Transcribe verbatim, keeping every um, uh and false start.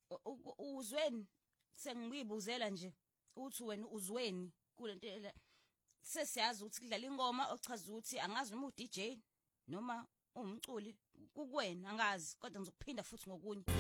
uzweni sengibuzela nje uthi wena uzweni kulento le sesiyazi ukuthi kudlala ingoma ochaza ukuthi angazi noma u-D J noma umculi kukwena angazi kodwa ngizokuphinda futhi ngokunye.